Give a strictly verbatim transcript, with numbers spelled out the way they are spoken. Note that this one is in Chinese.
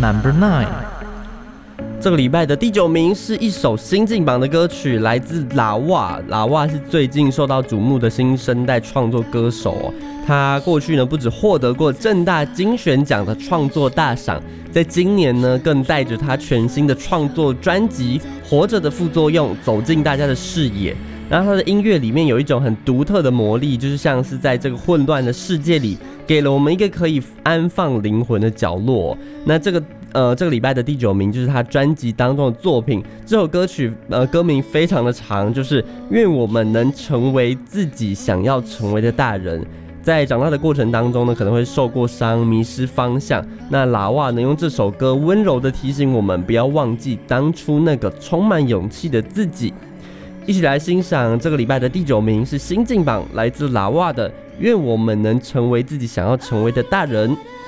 Number nine。 这个礼拜的第九名是一首新晋榜的歌曲，来自拉瓦。拉瓦是最近受到瞩目的新生代创作歌手哦。他过去呢不只获得过政大金选奖的创作大赏，在今年呢更带着他全新的创作专辑《活着的副作用》走进大家的视野。然后他的音乐里面有一种很独特的魔力，就是像是在这个混乱的世界里，给了我们一个可以安放灵魂的角落。那这个呃这个礼拜的第九名就是他专辑当中的作品，这首歌曲呃歌名非常的长，就是愿我们能成为自己想要成为的大人。在长大的过程当中呢，可能会受过伤，迷失方向。那拉瓦能用这首歌温柔的提醒我们，不要忘记当初那个充满勇气的自己。一起来欣赏这个礼拜的第九名是新晋榜，来自拉瓦的《愿我们能成为自己想要成为的大人》。